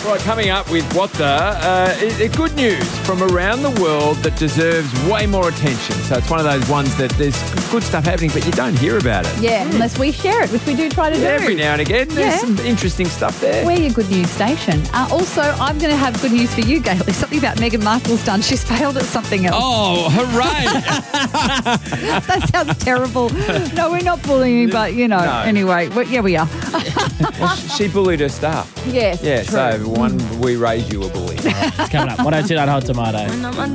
Right, coming up with What The, good news from around the world that deserves way more attention. So it's one of those ones that there's good stuff happening, but you don't hear about it. Yeah, unless we share it, which we do try to do. Every now and again, there's some interesting stuff there. We're your good news station. Also, I'm going to have good news for you, Gailey. Something about Meghan Markle's done. She's failed at something else. Oh, hooray! That sounds terrible. No, we're not bullying, but, No. anyway, we are. Well, she bullied her staff. Yes, Yeah, true. so we raise you a bully. It's coming up. 102.9 Hot Tomato.